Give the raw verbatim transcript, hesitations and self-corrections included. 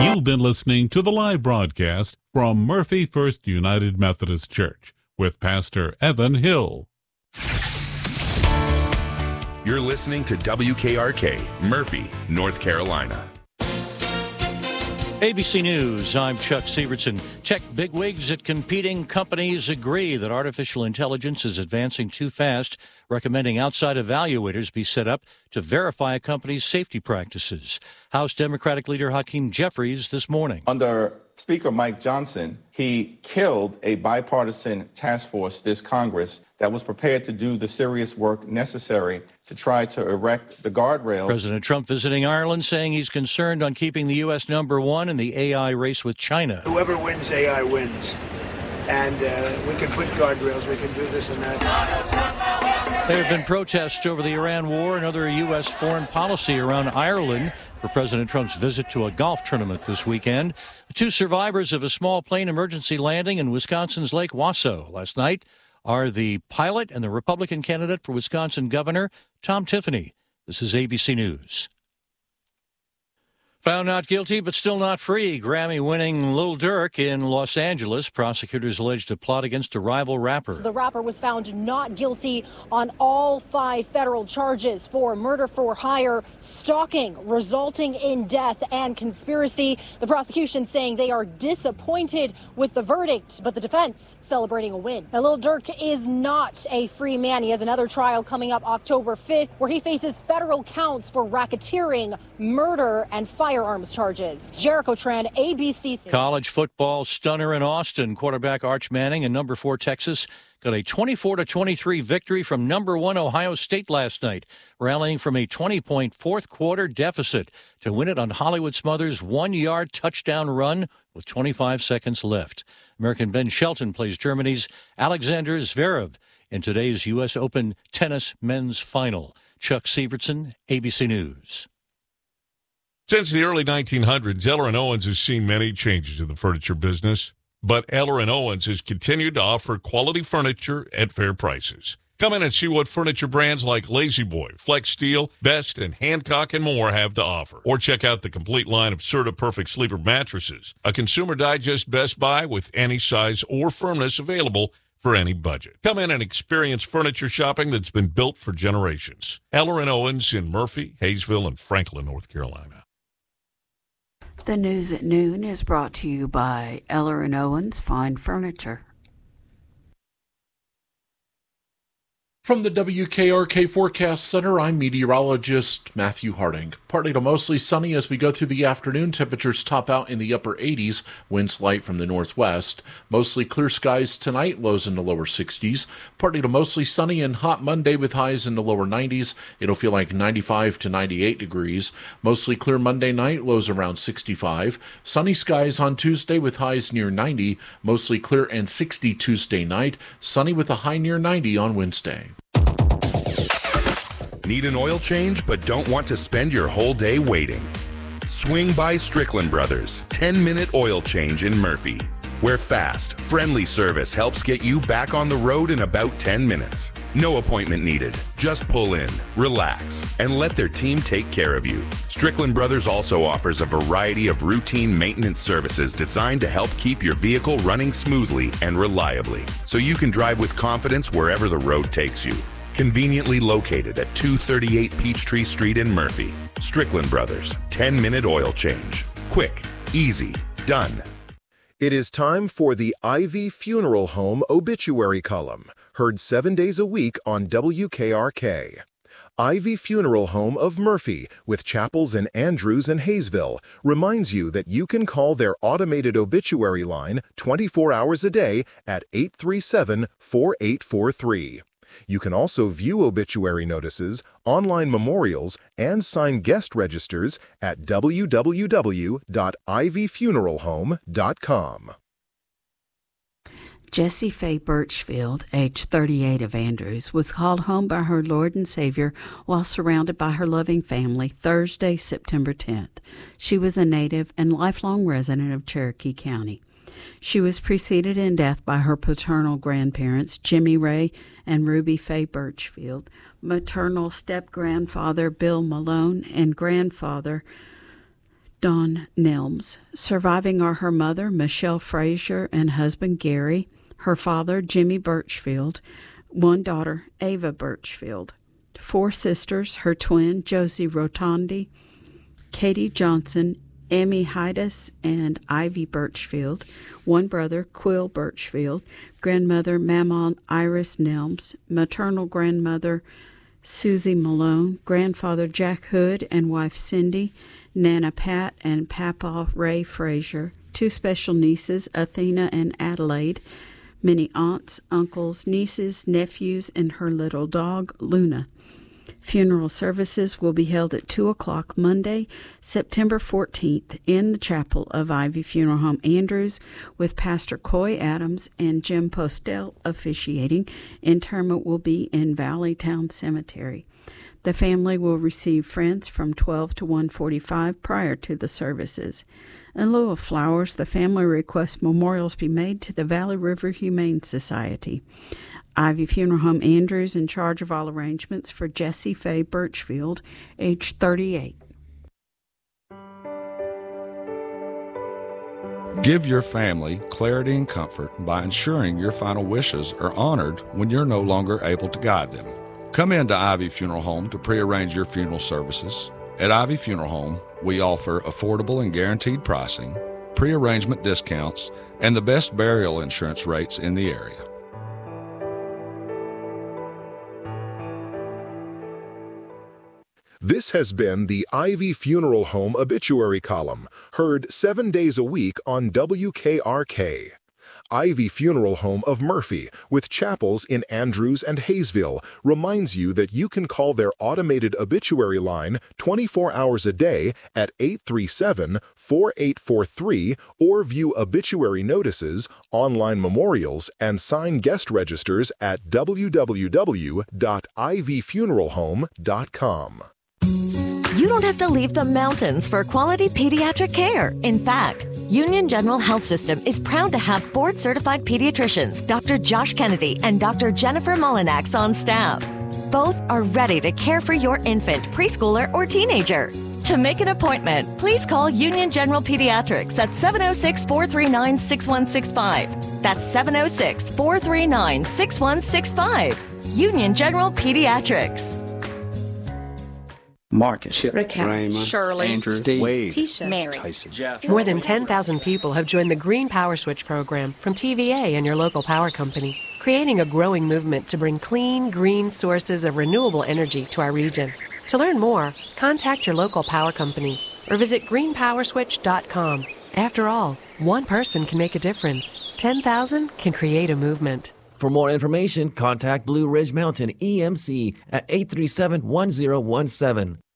You've been listening to the live broadcast from Murphy First United Methodist Church with Pastor Evan Hill. You're listening to W K R K, Murphy, North Carolina. A B C News, I'm Chuck Severson. Tech bigwigs at competing companies agree that artificial intelligence is advancing too fast, recommending outside evaluators be set up to verify a company's safety practices. House Democratic Leader Hakeem Jeffries this morning. Under Speaker Mike Johnson, he killed a bipartisan task force this Congress that was prepared to do the serious work necessary to try to erect the guardrails. President Trump visiting Ireland, saying he's concerned on keeping the U S number one in the A I race with China. Whoever wins A I wins. And uh, we can put guardrails, we can do this and that. There have been protests over the Iran war and other U S foreign policy around Ireland for President Trump's visit to a golf tournament this weekend. The two survivors of a small plane emergency landing in Wisconsin's Lake Wausau last night are the pilot and the Republican candidate for Wisconsin Governor, Tom Tiffany. This is A B C News. Found not guilty, but still not free. Grammy-winning Lil Durk in Los Angeles. Prosecutors alleged a plot against a rival rapper. The rapper was found not guilty on all five federal charges for murder for hire, stalking resulting in death, and conspiracy. The prosecution saying they are disappointed with the verdict, but the defense celebrating a win. Now, Lil Durk is not a free man. He has another trial coming up October fifth, where he faces federal counts for racketeering, murder, and fire. Firearms charges. Jericho Tran, A B C. College football stunner in Austin. Quarterback Arch Manning and number four Texas got a twenty-four to twenty-three victory from number one Ohio State last night, rallying from a twenty-point fourth quarter deficit to win it on Hollywood Smothers' one-yard touchdown run with twenty-five seconds left. American Ben Shelton plays Germany's Alexander Zverev in today's U S Open tennis men's final. Chuck Severson, A B C News. Since the early nineteen hundreds, Eller and Owens has seen many changes in the furniture business, but Eller and Owens has continued to offer quality furniture at fair prices. Come in and see what furniture brands like La-Z-Boy, Flex Steel, Best, and Hancock and more have to offer. Or check out the complete line of Serta Perfect Sleeper mattresses, a Consumer Digest Best Buy with any size or firmness available for any budget. Come in and experience furniture shopping that's been built for generations. Eller and Owens in Murphy, Hayesville, and Franklin, North Carolina. The news at noon is brought to you by Eller and Owens Fine Furniture. From the W K R K Forecast Center, I'm meteorologist Matthew Harding. Partly to mostly sunny as we go through the afternoon. Temperatures top out in the upper eighties, winds light from the northwest. Mostly clear skies tonight, lows in the lower sixties. Partly to mostly sunny and hot Monday with highs in the lower nineties. It'll feel like ninety-five to ninety-eight degrees. Mostly clear Monday night, lows around sixty-five. Sunny skies on Tuesday with highs near ninety. Mostly clear and sixty Tuesday night. Sunny with a high near ninety on Wednesday. Need an oil change but don't want to spend your whole day waiting? Swing by Strickland Brothers, ten-minute oil change in Murphy, where fast, friendly service helps get you back on the road in about ten minutes. No appointment needed. Just pull in, relax, and let their team take care of you. Strickland Brothers also offers a variety of routine maintenance services designed to help keep your vehicle running smoothly and reliably, so you can drive with confidence wherever the road takes you. Conveniently located at two thirty-eight Peachtree Street in Murphy. Strickland Brothers, ten-minute oil change. Quick, easy, done. It is time for the Ivy Funeral Home Obituary Column, heard seven days a week on W K R K. Ivy Funeral Home of Murphy, with chapels in Andrews and Hayesville, reminds you that you can call their automated obituary line twenty-four hours a day at eight three seven, four eight four three. You can also view obituary notices, online memorials, and sign guest registers at w w w dot ivy funeral home dot com. Jessie Faye Birchfield, age thirty-eight of Andrews, was called home by her Lord and Savior while surrounded by her loving family Thursday, September tenth. She was a native and lifelong resident of Cherokee County. She was preceded in death by her paternal grandparents, Jimmy Ray and Ruby Faye Birchfield, maternal step-grandfather Bill Malone, and grandfather Dawn Nelms. Surviving are her mother, Michelle Frazier, and husband, Gary, her father, Jimmy Birchfield, one daughter, Ava Birchfield, four sisters, her twin, Josie Rotondi, Katie Johnson, Emmy Hydus, and Ivy Birchfield, one brother, Quill Birchfield, grandmother, Mammon Iris Nelms, maternal grandmother, Susie Malone, grandfather, Jack Hood, and wife, Cindy, Nana Pat, and Papa Ray Frazier, two special nieces, Athena and Adelaide, many aunts, uncles, nieces, nephews, and her little dog, Luna. Funeral services will be held at two o'clock Monday, September fourteenth, in the chapel of Ivy Funeral Home Andrews, with Pastor Coy Adams and Jim Postel officiating. Interment will be in Valley Town Cemetery. The family will receive friends from twelve to one forty-five prior to the services. In lieu of flowers, the family requests memorials be made to the Valley River Humane Society. Ivy Funeral Home Andrews in charge of all arrangements for Jessie Faye Birchfield, age thirty-eight. Give your family clarity and comfort by ensuring your final wishes are honored when you're no longer able to guide them. Come into Ivy Funeral Home to prearrange your funeral services. At Ivy Funeral Home, we offer affordable and guaranteed pricing, prearrangement discounts, and the best burial insurance rates in the area. This has been the Ivy Funeral Home Obituary Column, heard seven days a week on W K R K. Ivy Funeral Home of Murphy, with chapels in Andrews and Hayesville, reminds you that you can call their automated obituary line twenty-four hours a day at eight three seven, four eight four three or view obituary notices, online memorials, and sign guest registers at w w w dot ivy funeral home dot com. You don't have to leave the mountains for quality pediatric care. In fact, Union General Health System is proud to have board-certified pediatricians Doctor Josh Kennedy and Doctor Jennifer Mullinax on staff. Both are ready to care for your infant, preschooler, or teenager. To make an appointment, please call Union General Pediatrics at seven oh six, four three nine, six one six five. That's seven oh six, four three nine, six one six five. Union General Pediatrics. Marcus, Chip, Raquel, Raymond, Shirley, Andrew, Steve, Wade, Tisha, Mary, Tyson, Jeff. More than ten thousand people have joined the Green Power Switch program from T V A and your local power company, creating a growing movement to bring clean, green sources of renewable energy to our region. To learn more, contact your local power company or visit green power switch dot com. After all, one person can make a difference. ten thousand can create a movement. For more information, contact Blue Ridge Mountain E M C at eight three seven, one zero one seven.